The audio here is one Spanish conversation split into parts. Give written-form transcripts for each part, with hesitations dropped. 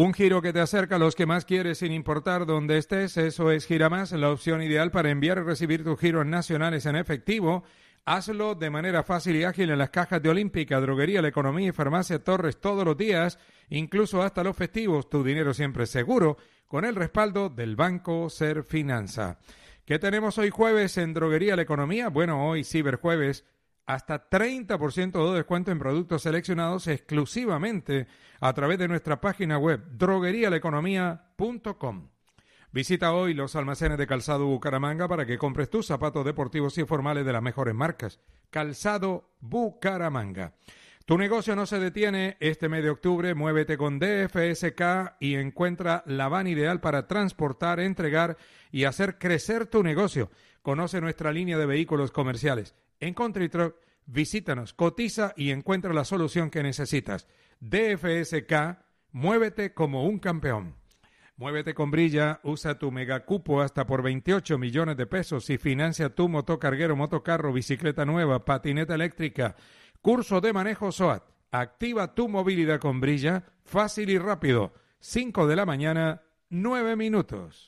Un giro que te acerca a los que más quieres sin importar dónde estés. Eso es Giramás, la opción ideal para enviar y recibir tus giros nacionales en efectivo. Hazlo de manera fácil y ágil en las cajas de Olímpica, Droguería La Economía y Farmacia Torres todos los días, incluso hasta los festivos. Tu dinero siempre seguro, con el respaldo del Banco Serfinanza. ¿Qué tenemos hoy jueves en Droguería La Economía? Bueno, hoy Ciberjueves, hasta 30% de descuento en productos seleccionados exclusivamente a través de nuestra página web droguerialaeconomía.com. Visita hoy los almacenes de Calzado Bucaramanga para que compres tus zapatos deportivos y formales de las mejores marcas. Calzado Bucaramanga. Tu negocio no se detiene. Este mes de octubre, muévete con DFSK y encuentra la van ideal para transportar, entregar y hacer crecer tu negocio. Conoce nuestra línea de vehículos comerciales. En Country Truck, visítanos, cotiza y encuentra la solución que necesitas. DFSK, muévete como un campeón. Muévete con Brilla, usa tu megacupo hasta por 28 millones de pesos y financia tu motocarguero, motocarro, bicicleta nueva, patineta eléctrica, curso de manejo SOAT. Activa tu movilidad con Brilla, fácil y rápido. 5 de la mañana, 9 minutos.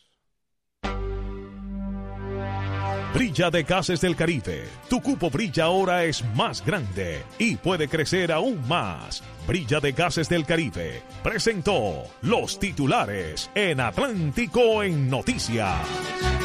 Brilla de Gases del Caribe. Tu cupo Brilla ahora es más grande y puede crecer aún más. Brilla de Gases del Caribe presentó los titulares en Atlántico en Noticias.